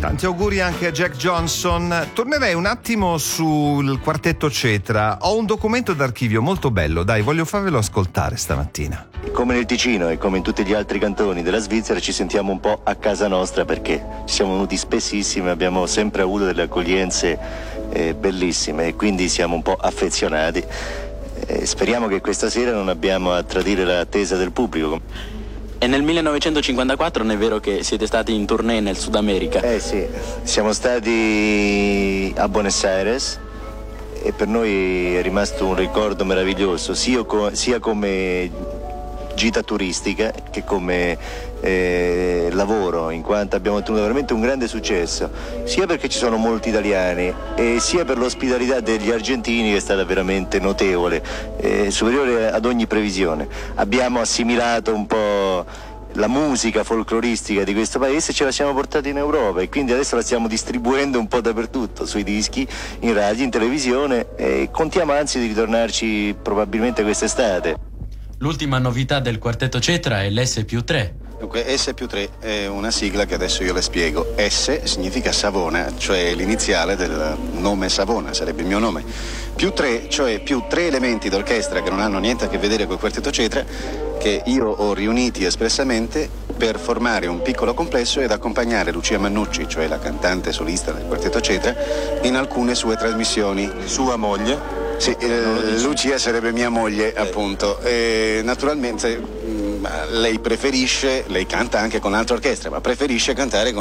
Tanti auguri anche a Jack Johnson. Tornerei un attimo sul quartetto Cetra. Ho un documento d'archivio molto bello, dai, voglio farvelo ascoltare stamattina. Come nel Ticino e come in tutti gli altri cantoni della Svizzera ci sentiamo un po' a casa nostra, perché ci siamo venuti spessissimi, abbiamo sempre avuto delle accoglienze bellissime e quindi siamo un po' affezionati. Speriamo che questa sera non abbiamo a tradire l'attesa del pubblico. E nel 1954 non è vero che siete stati in tournée nel Sud America? Sì, siamo stati a Buenos Aires e per noi è rimasto un ricordo meraviglioso, sia come gita turistica che come lavoro, in quanto abbiamo ottenuto veramente un grande successo, sia perché ci sono molti italiani e sia per l'ospitalità degli argentini, che è stata veramente notevole, superiore ad ogni previsione. Abbiamo assimilato un po' la musica folcloristica di questo paese e ce la siamo portata in Europa e quindi adesso la stiamo distribuendo un po' dappertutto, sui dischi, in radio, in televisione, e contiamo anzi di ritornarci probabilmente quest'estate. L'ultima novità del quartetto Cetra è l'S+3. Dunque, S+3 è una sigla che adesso io le spiego. S significa Savona, cioè l'iniziale del nome Savona, sarebbe il mio nome. +3, cioè più 3 elementi d'orchestra che non hanno niente a che vedere col quartetto Cetra, che io ho riuniti espressamente per formare un piccolo complesso ed accompagnare Lucia Mannucci, cioè la cantante solista del quartetto Cetra, in alcune sue trasmissioni. Sua moglie? Sì, Lucia sarebbe mia moglie, appunto. Naturalmente lei canta anche con altre orchestre, ma preferisce cantare con